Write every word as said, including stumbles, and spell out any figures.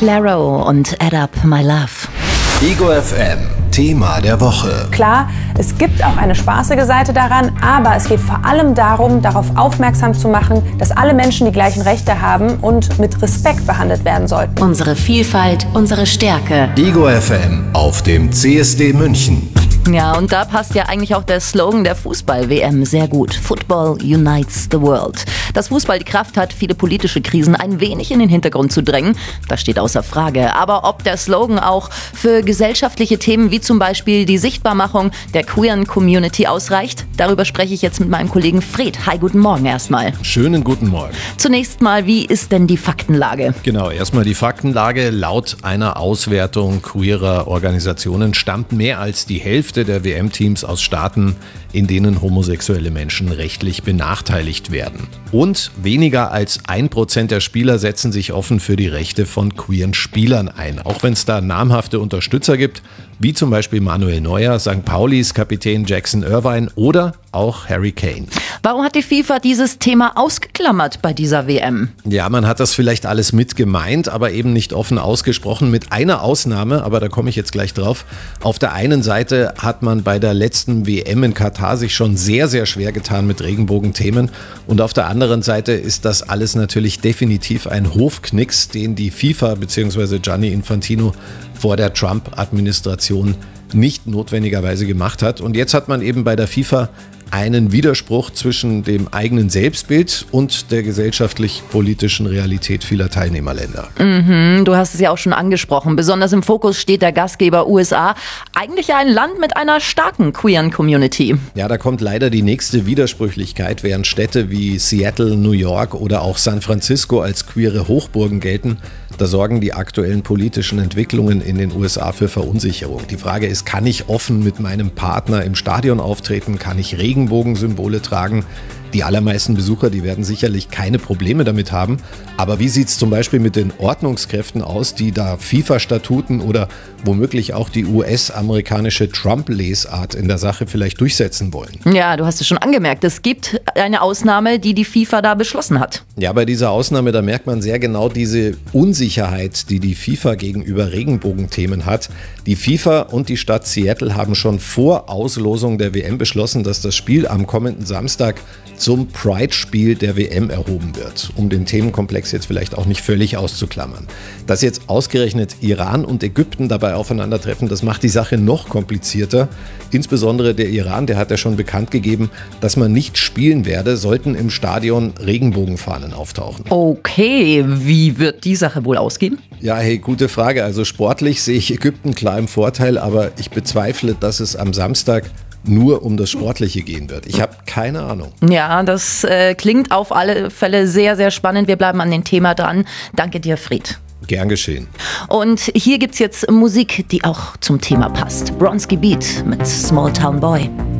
Claro und Add Up My Love. Ego F M, Thema der Woche. Klar, es gibt auch eine spaßige Seite daran, aber es geht vor allem darum, darauf aufmerksam zu machen, dass alle Menschen die gleichen Rechte haben und mit Respekt behandelt werden sollten. Unsere Vielfalt, unsere Stärke. Ego F M auf dem C S D München. Ja, und da passt ja eigentlich auch der Slogan der Fußball-W M sehr gut. Football unites the world. Dass Fußball die Kraft hat, viele politische Krisen ein wenig in den Hintergrund zu drängen, das steht außer Frage. Aber ob der Slogan auch für gesellschaftliche Themen wie zum Beispiel die Sichtbarmachung der queeren Community ausreicht, darüber spreche ich jetzt mit meinem Kollegen Fred. Hi, guten Morgen erstmal. Schönen guten Morgen. Zunächst mal, wie ist denn die Faktenlage? Genau, erstmal die Faktenlage. Laut einer Auswertung queerer Organisationen stammt mehr als die Hälfte der W M-Teams aus Staaten, in denen homosexuelle Menschen rechtlich benachteiligt werden. Und weniger als ein Prozent der Spieler setzen sich offen für die Rechte von queeren Spielern ein. Auch wenn es da namhafte Unterstützer gibt, wie zum Beispiel Manuel Neuer, Sankt Paulis Kapitän Jackson Irvine oder auch Harry Kane. Warum hat die FIFA dieses Thema ausgeklammert bei dieser W M? Ja, man hat das vielleicht alles mit gemeint, aber eben nicht offen ausgesprochen, mit einer Ausnahme, aber da komme ich jetzt gleich drauf. Auf der einen Seite hat man bei der letzten W M in Katar sich schon sehr, sehr schwer getan mit Regenbogenthemen und auf der anderen Seite ist das alles natürlich definitiv ein Hofknicks, den die FIFA bzw. Gianni Infantino vor der Trump-Administration nicht notwendigerweise gemacht hat. Und jetzt hat man eben bei der FIFA einen Widerspruch zwischen dem eigenen Selbstbild und der gesellschaftlich-politischen Realität vieler Teilnehmerländer. Mhm, du hast es ja auch schon angesprochen. Besonders im Fokus steht der Gastgeber U S A. Eigentlich ein Land mit einer starken queeren Community. Ja, da kommt leider die nächste Widersprüchlichkeit, während Städte wie Seattle, New York oder auch San Francisco als queere Hochburgen gelten. Da sorgen die aktuellen politischen Entwicklungen in den U S A für Verunsicherung. Die Frage ist, kann ich offen mit meinem Partner im Stadion auftreten? Kann ich Regenbogensymbole tragen? Die allermeisten Besucher, die werden sicherlich keine Probleme damit haben. Aber wie sieht es zum Beispiel mit den Ordnungskräften aus, die da FIFA-Statuten oder womöglich auch die U S-amerikanische Trump-Lesart in der Sache vielleicht durchsetzen wollen? Ja, du hast es schon angemerkt. Es gibt eine Ausnahme, die die FIFA da beschlossen hat. Ja, bei dieser Ausnahme, da merkt man sehr genau diese Unsicherheit, die die FIFA gegenüber Regenbogenthemen hat. Die FIFA und die Stadt Seattle haben schon vor Auslosung der W M beschlossen, dass das Spiel am kommenden Samstag zum Pride-Spiel der W M erhoben wird, um den Themenkomplex jetzt vielleicht auch nicht völlig auszuklammern. Dass jetzt ausgerechnet Iran und Ägypten dabei aufeinandertreffen, das macht die Sache noch komplizierter. Insbesondere der Iran, der hat ja schon bekannt gegeben, dass man nicht spielen werde, sollten im Stadion Regenbogenfahnen auftauchen. Okay, wie wird die Sache wohl ausgehen? Ja, hey, gute Frage. Also sportlich sehe ich Ägypten klar im Vorteil, aber ich bezweifle, dass es am Samstag nur um das Sportliche gehen wird. Ich habe keine Ahnung. Ja, das äh, klingt auf alle Fälle sehr, sehr spannend. Wir bleiben an dem Thema dran. Danke dir, Fred. Gern geschehen. Und hier gibt's jetzt Musik, die auch zum Thema passt. Bronski Beat mit Small Town Boy.